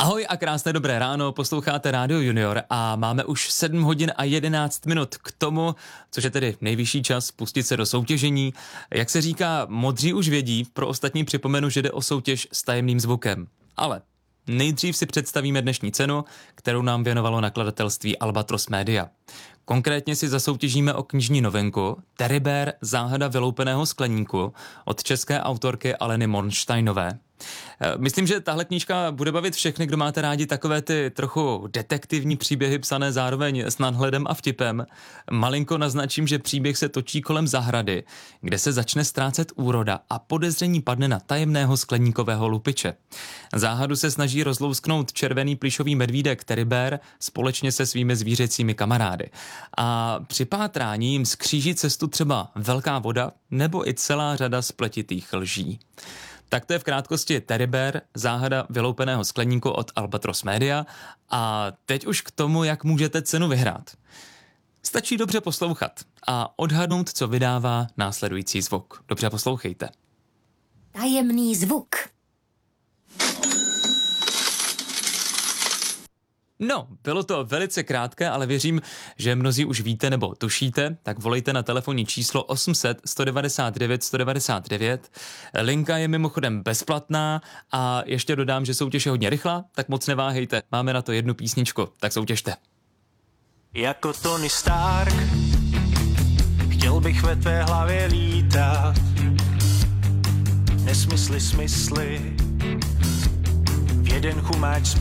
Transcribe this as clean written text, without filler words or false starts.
Ahoj a krásné dobré ráno, posloucháte Rádio Junior a máme už 7 hodin a 11 minut k tomu, což je tedy nejvyšší čas pustit se do soutěžení. Jak se říká, modří už vědí, pro ostatní připomenu, že jde o soutěž s tajemným zvukem. Ale nejdřív si představíme dnešní cenu, kterou nám věnovalo nakladatelství Albatros Media. Konkrétně si zasoutěžíme o knižní novinku Teribér, záhada vyloupeného skleníku od české autorky Aleny Mornsteinové. Myslím, že tahle knížka bude bavit všechny, kdo máte rádi takové ty trochu detektivní příběhy psané zároveň s nadhledem a vtipem. Malinko naznačím, že příběh se točí kolem zahrady, kde se začne ztrácet úroda a podezření padne na tajemného skleníkového lupiče. Záhadu se snaží rozlousknout červený plyšový medvídek Teribér společně se svými zvířecími kamarády. A při pátrání jim skříží cestu třeba velká voda nebo i celá řada spletitých lží. Tak to je v krátkosti Teribér, záhada vyloupeného skleníku od Albatros Media. A teď už k tomu, jak můžete cenu vyhrát. Stačí dobře poslouchat a odhadnout, co vydává následující zvuk. Dobře poslouchejte. Tajemný zvuk. No, bylo to velice krátké, ale věřím, že mnozí už víte nebo tušíte, tak volejte na telefonní číslo 800 199 199. Linka je mimochodem bezplatná a ještě dodám, že soutěž je hodně rychlá, tak moc neváhejte. Máme na to jednu písničku, tak soutěžte. Jako Tony Stark chtěl bych ve tvé hlavě lítat. Nesmysly, smysly v jeden chumáč